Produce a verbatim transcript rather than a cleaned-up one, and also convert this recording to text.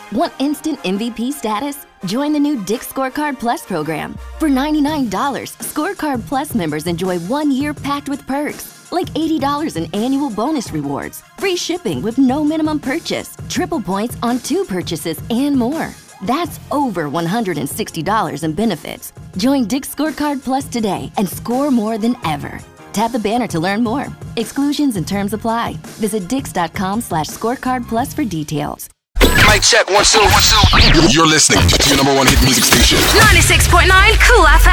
Want instant M V P status? Join the new Dick's Scorecard Plus program. For ninety-nine dollars, Scorecard Plus members enjoy one year packed with perks, like eighty dollars in annual bonus rewards, free shipping with no minimum purchase, triple points on two purchases, and more. That's over one hundred sixty dollars in benefits. Join Dick's Scorecard Plus today and score more than ever. Tap the banner to learn more. Exclusions and terms apply. Visit dix.com slash scorecard plus for details. Mic check, one, two, one, two. You're listening to your number one hit music station. ninety-six point nine Cool F M.